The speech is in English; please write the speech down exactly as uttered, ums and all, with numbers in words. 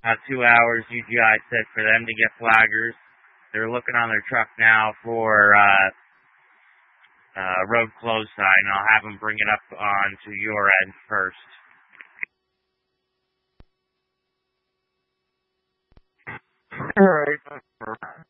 Uh, two hours U G I said for them to get flaggers. They're looking on their truck now for uh, uh, road closed sign. I'll have them bring it up onto your end first. All right.